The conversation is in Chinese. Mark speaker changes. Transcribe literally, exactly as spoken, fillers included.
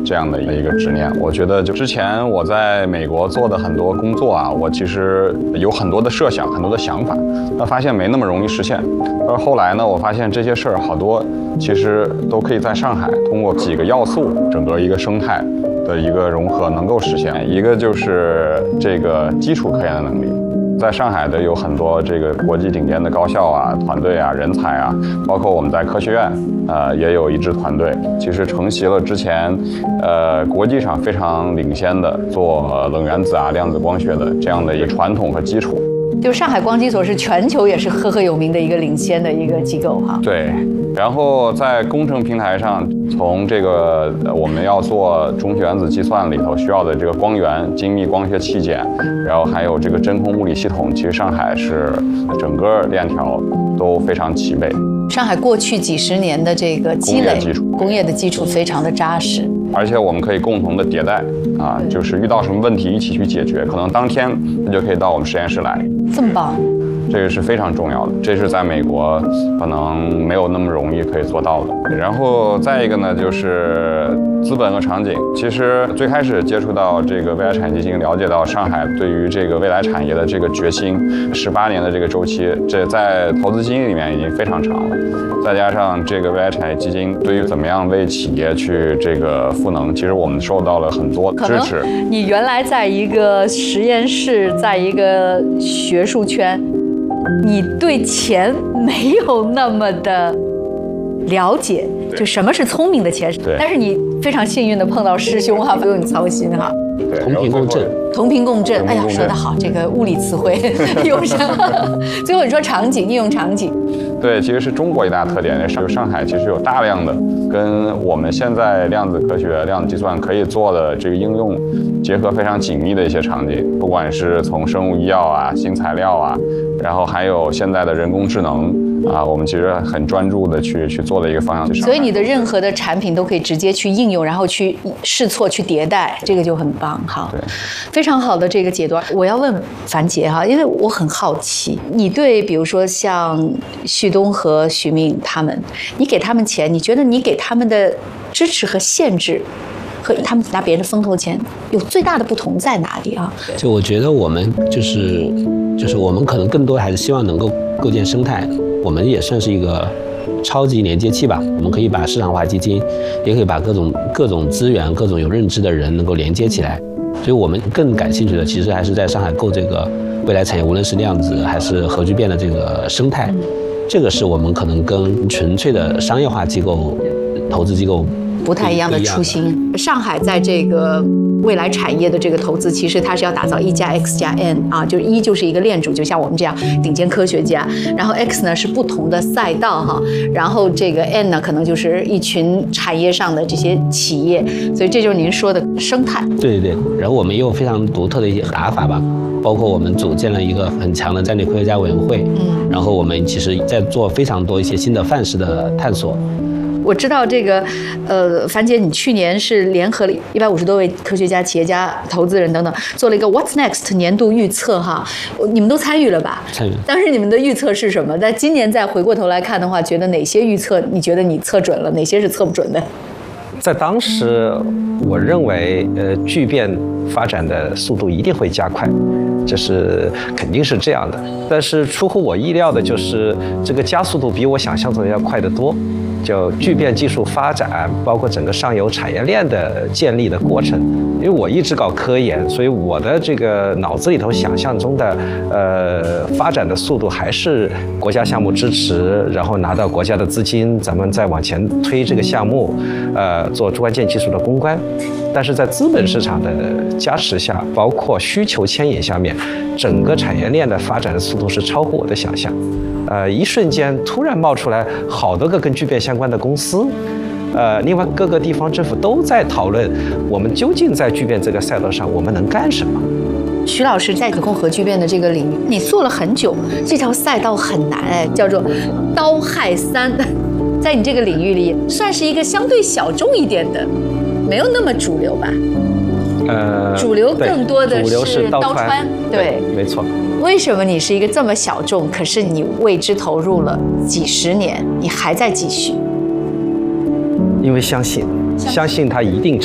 Speaker 1: 这样的一个执念。我觉得就之前我在美国做的很多工作啊，我其实有很多的设想，很多的想法，但发现没那么容易实现。而后来呢，我发现这些事儿好多其实都可以在上海通过几个要素，整个一个生态的一个融合能够实现。一个就是这个基础科研的能力。在上海的有很多这个国际顶尖的高校啊、团队啊、人才啊，包括我们在科学院，呃，也有一支团队，其实承袭了之前，呃，国际上非常领先的做冷原子啊、量子光学的这样的一个传统和基础。
Speaker 2: 就上海光机所是全球也是赫赫有名的一个领先的一个机构哈。
Speaker 1: 对，然后在工程平台上，从这个我们要做中子原子计算里头需要的这个光源、精密光学器件，然后还有这个真空物理系统，其实上海是整个链条都非常齐备。
Speaker 2: 上海过去几十年的这个积累，
Speaker 1: 工业基础，
Speaker 2: 工业的基础非常的扎实。
Speaker 1: 而且我们可以共同的迭代啊，就是遇到什么问题一起去解决，可能当天他就可以到我们实验室来。
Speaker 2: 这么棒，
Speaker 1: 这个是非常重要的，这是在美国可能没有那么容易可以做到的。然后再一个呢，就是资本和场景。其实最开始接触到这个未来产业基金，了解到上海对于这个未来产业的这个决心，十八年的这个周期，这在投资基金里面已经非常长了。再加上这个未来产业基金对于怎么样为企业去这个赋能，其实我们受到了很多支持。
Speaker 2: 你原来在一个实验室，在一个学术圈，你对钱没有那么的了解，就什么是聪明的钱。但是你非常幸运的碰到师兄哈，不用你操心哈。
Speaker 1: 对，
Speaker 3: 同频共振，
Speaker 2: 同频共振。哎呀，说得好，这个物理词汇用上。最后你说场景，应用场景。
Speaker 1: 对，其实是中国一大特点。上上海其实有大量的跟我们现在量子科学、量子计算可以做的这个应用结合非常紧密的一些场景，不管是从生物医药啊、新材料啊，然后还有现在的人工智能啊，我们其实很专注的去去做的一个方向。
Speaker 2: 所以你的任何的产品都可以直接去应用，然后去试错、去迭代，这个就很棒哈。
Speaker 1: 对，
Speaker 2: 非常好的这个解读。我要问樊杰哈，因为我很好奇，你对比如说像旭东和徐明他们，你给他们钱，你觉得你给他们的支持和限制，和他们拿别人的风投钱有最大的不同在哪里啊？
Speaker 3: 就我觉得我们就是就是我们可能更多还是希望能够构建生态，我们也算是一个超级连接器吧。我们可以把市场化基金，也可以把各种各种资源、各种有认知的人能够连接起来。所以我们更感兴趣的，其实还是在上海构这个未来产业，无论是量子还是核聚变的这个生态。这个是我们可能跟纯粹的商业化机构、投资机构
Speaker 2: 不太一样的初心。上海在这个未来产业的这个投资，其实它是要打造一加 X 加 N 啊，就是一就是一个链主，就像我们这样顶尖科学家，然后 X 呢是不同的赛道哈，然后这个 N 呢可能就是一群产业上的这些企业，所以这就是您说的生态。
Speaker 3: 对对对，然后我们也有非常独特的一些打法吧。包括我们组建了一个很强的战略科学家委员会，嗯，然后我们其实在做非常多一些新的范式的探索。
Speaker 2: 我知道这个，呃，樊姐，你去年是联合了一百五十多位科学家、企业家、投资人等等，做了一个 What's Next 年度预测哈，你们都参与了吧？
Speaker 3: 参与。
Speaker 2: 当时你们的预测是什么？在今年再回过头来看的话，觉得哪些预测你觉得你测准了，哪些是测不准的？
Speaker 4: 在当时，我认为，呃，聚变发展的速度一定会加快，这是肯定是这样的。但是出乎我意料的就是，这个加速度比我想象中的要快得多。就聚变技术发展，包括整个上游产业链的建立的过程。因为我一直搞科研，所以我的这个脑子里头想象中的呃发展的速度还是国家项目支持，然后拿到国家的资金，咱们再往前推这个项目，呃，做关键技术的攻关。但是在资本市场的加持下，包括需求牵引下面，整个产业链的发展的速度是超乎我的想象。呃，一瞬间突然冒出来好多个跟聚变相关的公司，呃，另外各个地方政府都在讨论，我们究竟在聚变这个赛道上我们能干什么？
Speaker 2: 徐老师在可控核聚变的这个领域，你做了很久，这条赛道很难哎，叫做刀亥三，在你这个领域里算是一个相对小众一点的，没有那么主流吧？
Speaker 4: 呃，
Speaker 2: 主流更多的
Speaker 4: 是
Speaker 2: 刀穿，
Speaker 4: 对，没错。
Speaker 2: 为什么你是一个这么小众，可是你为之投入了几十年，你还在继续？
Speaker 4: 因为相信，相信它一定